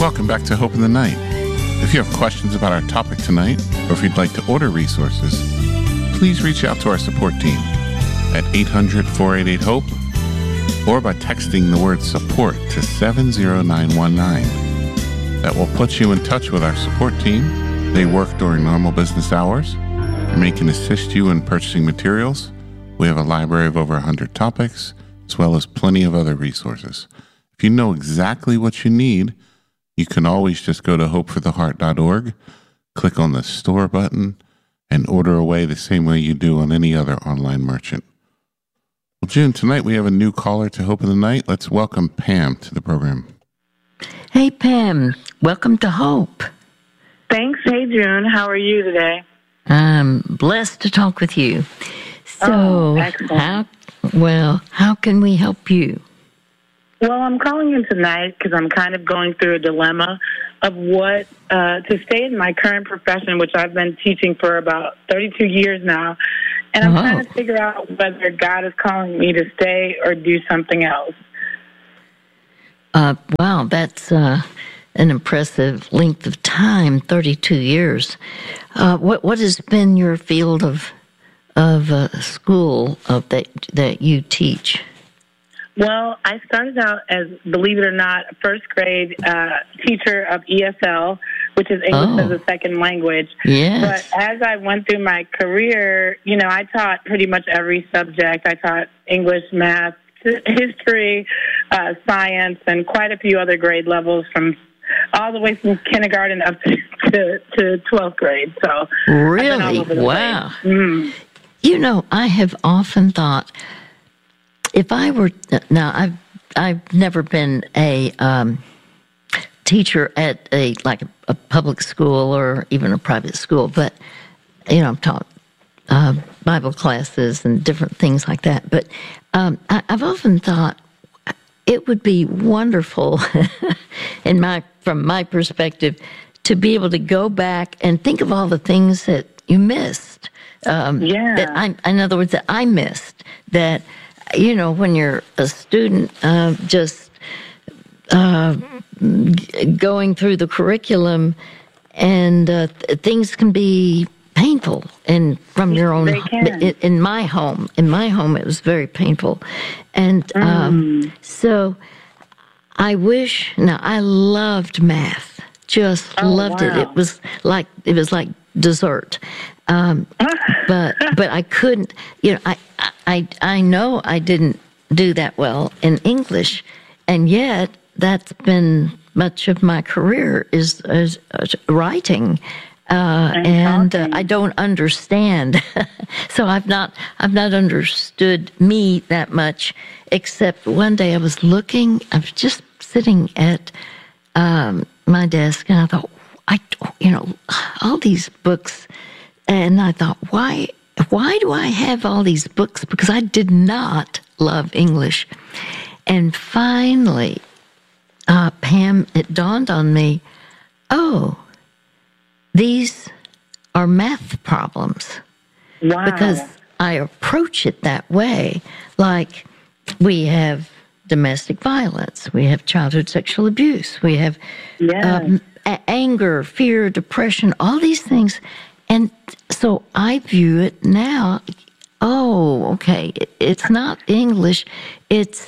Welcome back to Hope in the Night. If you have questions about our topic tonight, or if you'd like to order resources, please reach out to our support team at 800-488-HOPE or by texting the word support to 70919. That will put you in touch with our support team. They work during normal business hours and they can assist you in purchasing materials. We have a library of over 100 topics, as well as plenty of other resources. If you know exactly what you need, you can always just go to hopefortheheart.org, click on the store button, and order away the same way you do on any other online merchant. Well, June, tonight we have a new caller to Hope in the Night. Let's welcome Pam to the program. Hey, Pam. Welcome to Hope. Thanks. Hey, June. How are you today? I'm blessed to talk with you. So, how can we help you? Well, I'm calling in tonight because I'm kind of going through a dilemma of what to stay in my current profession, which I've been teaching for about 32 years now. And I'm trying to figure out whether God is calling me to stay or do something else. Wow, that's an impressive length of time, 32 years. What has been your field of school that you teach? Well, I started out as, believe it or not, a first grade teacher of ESL, which is English as a second language. Yes. But as I went through my career, I taught pretty much every subject. I taught English, math, history, science, and quite a few other grade levels all the way from kindergarten up to 12th grade. So really? Wow. I have often thought, if I were now, I've never been a teacher at a public school or even a private school, but I've taught Bible classes and different things like that. But I've often thought it would be wonderful, from my perspective, to be able to go back and think of all the things that you missed. In other words, that I missed. That when you're a student, just going through the curriculum, and things can be painful. And from your own, in my home, it was very painful. And so I wish. Now, I loved math. Just loved it. It was like dessert. But I couldn't. I know I didn't do that well in English, and yet that's been much of my career is writing. And I don't understand, so I've not understood me that much. Except one day I was just sitting at my desk, and I thought, all these books, and I thought, why do I have all these books? Because I did not love English, and finally, Pam, it dawned on me, these are math problems. Wow. Because I approach it that way. Like, we have domestic violence, we have childhood sexual abuse, we have anger, fear, depression, all these things. And so I view it now, it's not English, it's,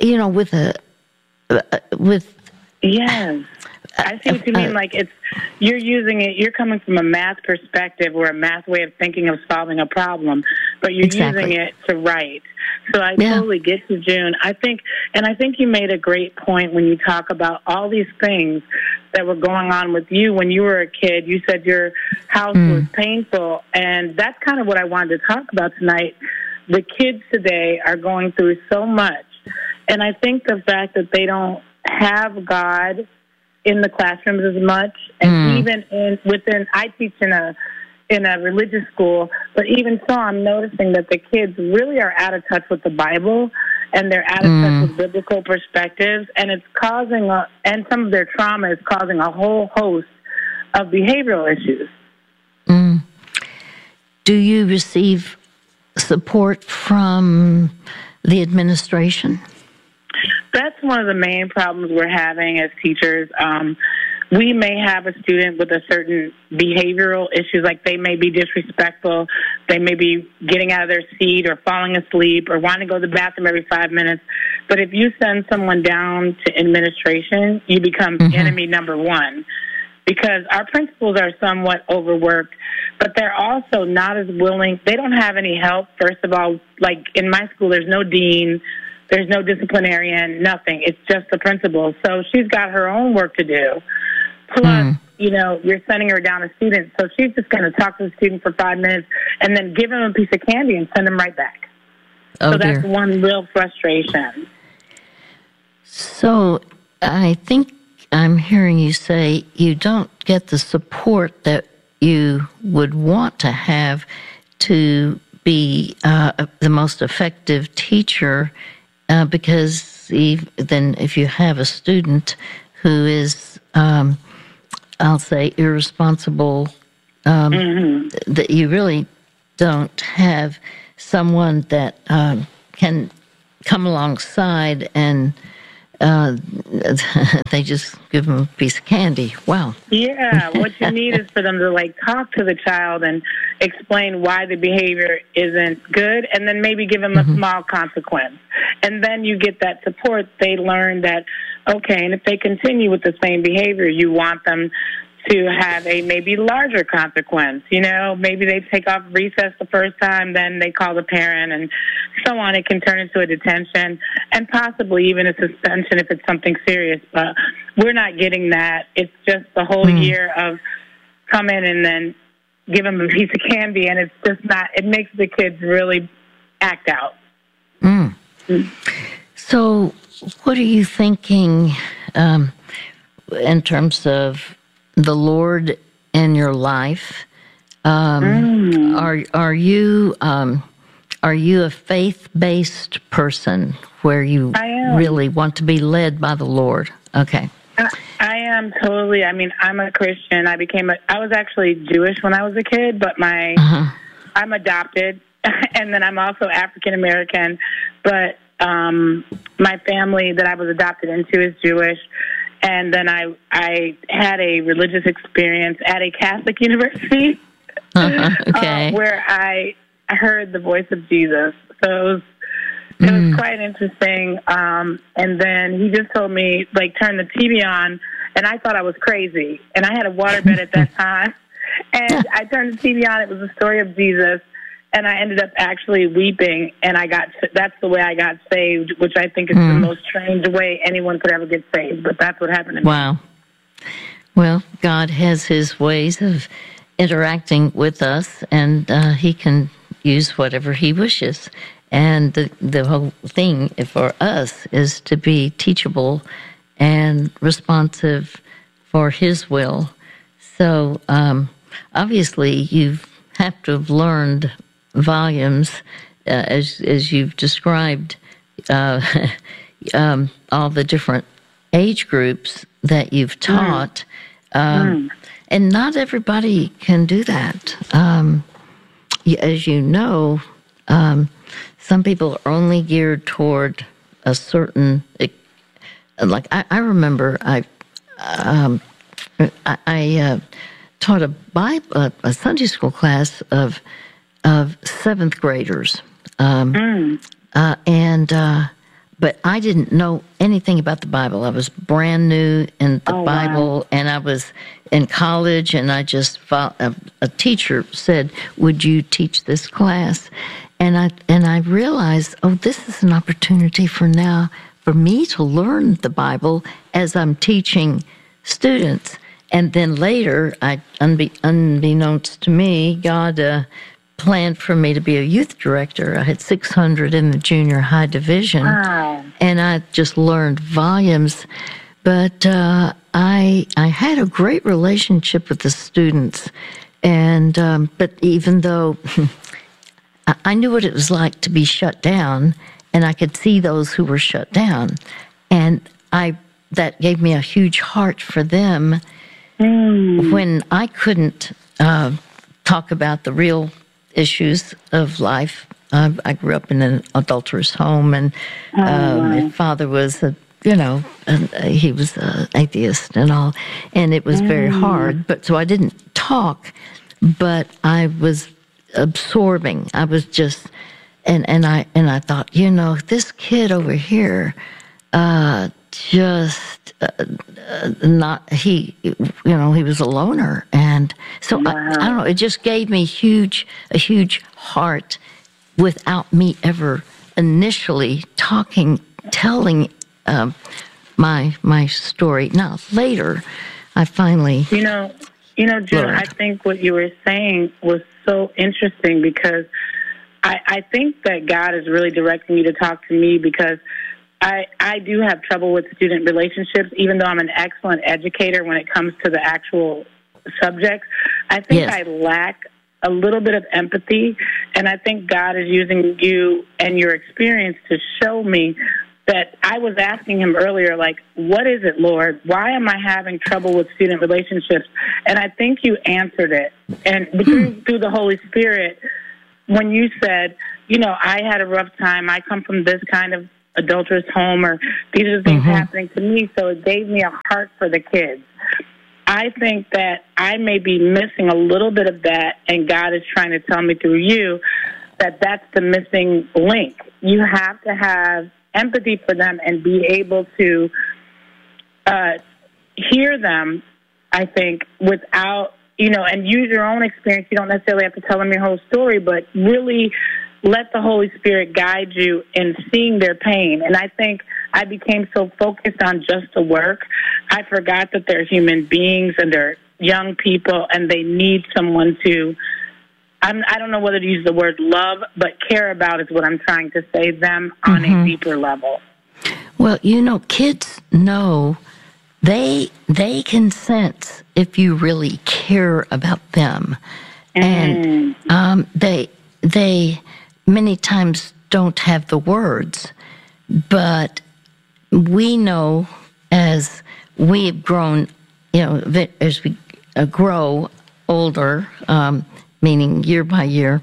Yes. I see what you mean. You're using it, you're coming from a math perspective or a math way of thinking of solving a problem, but you're using it to write. So I totally get you, June. I think you made a great point when you talk about all these things that were going on with you when you were a kid. You said your house was painful, and that's kind of what I wanted to talk about tonight. The kids today are going through so much, and I think the fact that they don't have God in the classrooms as much, and even I teach in a religious school, but even so, I'm noticing that the kids really are out of touch with the Bible, and they're out of touch with biblical perspectives, and it's causing and some of their trauma is causing a whole host of behavioral issues. Do you receive support from the administration? That's one of the main problems we're having as teachers. We may have a student with a certain behavioral issues, like they may be disrespectful, they may be getting out of their seat or falling asleep or wanting to go to the bathroom every 5 minutes. But if you send someone down to administration, you become enemy number one, because our principals are somewhat overworked, but they're also not as willing. They don't have any help, first of all. Like in my school, there's no dean, there's no disciplinarian, nothing. It's just the principal. So she's got her own work to do. Plus, you're sending her down a student, so she's just going to talk to the student for 5 minutes and then give him a piece of candy and send him right back. Oh, so dear. That's one real frustration. So I think I'm hearing you say you don't get the support that you would want to have to be the most effective teacher, because then if you have a student who is I'll say irresponsible, that you really don't have someone that can come alongside and they just give them a piece of candy. Wow. Yeah, what you need is for them to talk to the child and explain why the behavior isn't good, and then maybe give them a small consequence. And then you get that support. They learn that, okay, and if they continue with the same behavior, you want them to have a maybe larger consequence. Maybe they take off recess the first time, then they call the parent, and so on. It can turn into a detention and possibly even a suspension if it's something serious. But we're not getting that. It's just the whole year of come in and then give them a piece of candy, and it's just not, it makes the kids really act out. So what are you thinking in terms of the Lord in your life? Are you a faith-based person where you really want to be led by the Lord? Okay. I am totally. I mean, I'm a Christian. I was actually Jewish when I was a kid, but I'm adopted, and then I'm also African American. But my family that I was adopted into is Jewish. And then I had a religious experience at a Catholic university where I heard the voice of Jesus. So it was quite interesting. And then he just told me, turn the TV on, and I thought I was crazy. And I had a waterbed at that time. And I turned the TV on. It was the story of Jesus. And I ended up actually weeping, and that's the way I got saved, which I think is the most strange way anyone could ever get saved, but that's what happened to me. Wow. Well, God has his ways of interacting with us, and he can use whatever he wishes. And the whole thing for us is to be teachable and responsive for his will. So obviously you have to have learned volumes, as you've described, all the different age groups that you've taught. And not everybody can do that. As you know, some people are only geared toward a certain, I remember I taught a Sunday school class of seventh graders, but I didn't know anything about the Bible. I was brand new in the Bible, and I was in college, and I just a teacher said, "Would you teach this class?" And I realized, this is an opportunity for me to learn the Bible as I'm teaching students. And then later, unbeknownst to me, God planned for me to be a youth director. I had 600 in the junior high division, and I just learned volumes. But I had a great relationship with the students, and but even though I knew what it was like to be shut down, and I could see those who were shut down, and that gave me a huge heart for them when I couldn't talk about the real issues of life. I grew up in an adulterous home, and my father was he was an atheist and all, and it was very hard. But so I didn't talk, but I was absorbing. I was just, and I thought, this kid over here, he was a loner, and so I don't know. It just gave me a huge heart, without me ever initially telling my story. Now later, I finally, June, I think what you were saying was so interesting, because I think that God is really directing you to talk to me, because I do have trouble with student relationships, even though I'm an excellent educator when it comes to the actual subjects. I think I lack a little bit of empathy, and I think God is using you and your experience to show me that. I was asking him earlier, like, what is it, Lord? Why am I having trouble with student relationships? And I think you answered it. And through the Holy Spirit, when you said, I had a rough time, I come from this kind of adulterous home, or these are things happening to me, so it gave me a heart for the kids. I think that I may be missing a little bit of that, and God is trying to tell me through you that that's the missing link. You have to have empathy for them and be able to hear them, I think, without, and use your own experience. You don't necessarily have to tell them your whole story, but really let the Holy Spirit guide you in seeing their pain. And I think I became so focused on just the work, I forgot that they're human beings and they're young people, and they need someone to, I don't know whether to use the word love, but care about is what I'm trying to say, them on a deeper level. Well, kids know, they can sense if you really care about them. And they many times don't have the words, but we know as we have grown, as we grow older, meaning year by year,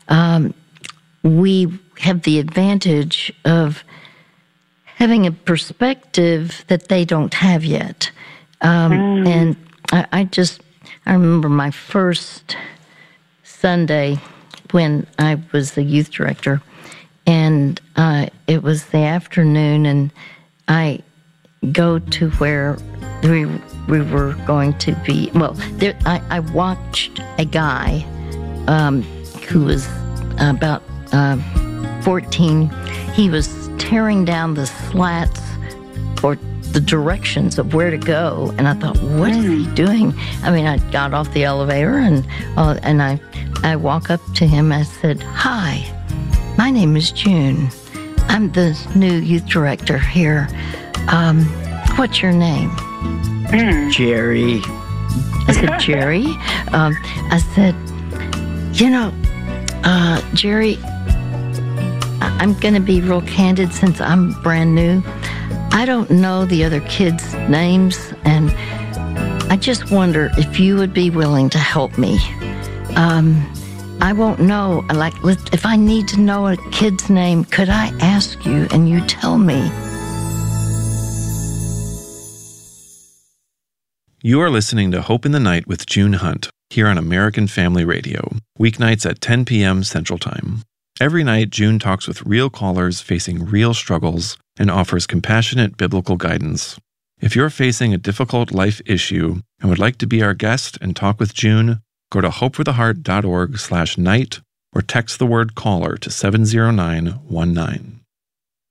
we have the advantage of having a perspective that they don't have yet. And I remember my first Sunday when I was the youth director, and it was the afternoon, and I go to where we were going to be. Well, I watched a guy who was about 14. He was tearing down the slats or the directions of where to go, and I thought, what is he doing? I mean, I got off the elevator, and I walk up to him. I said, "Hi, my name is June. I'm the new youth director here. What's your name?" "Jerry." I said, "Jerry?" I said, Jerry, I'm going to be real candid since I'm brand new. I don't know the other kids' names, and I just wonder if you would be willing to help me. I won't know, like, if I need to know a kid's name, could I ask you and you tell me?" You are listening to Hope in the Night with June Hunt, here on American Family Radio, weeknights at 10 p.m. Central Time. Every night, June talks with real callers facing real struggles and offers compassionate biblical guidance. If you're facing a difficult life issue and would like to be our guest and talk with June, go to hopefortheheart.org/night or text the word caller to 70919.